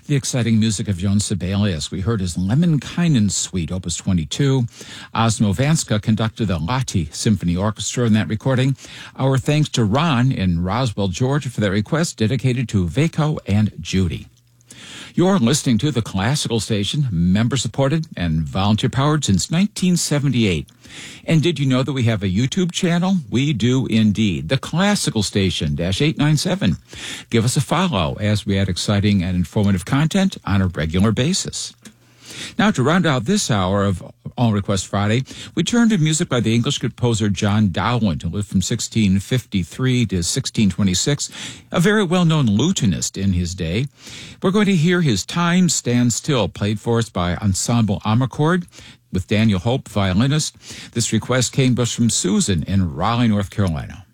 The exciting music of Joan Sibelius. We heard his Lemminkainen Suite, Opus 22. Osmo Vanska conducted the Lahti Symphony Orchestra in that recording. Our thanks to Ron in Roswell, Georgia for that request dedicated to Vaco and Judy. You're listening to the Classical Station, member-supported and volunteer-powered since 1978. And did you know that we have a YouTube channel? We do indeed. The Classical Station, --897. Give us a follow as we add exciting and informative content on a regular basis. Now, to round out this hour of All Request Friday, we turn to music by the English composer John Dowland, who lived from 1653 to 1626, a very well-known lutenist in his day. We're going to hear his Time Stands Still, played for us by Ensemble Amarcord, with Daniel Hope, violinist. This request came to us from Susan in Raleigh, North Carolina.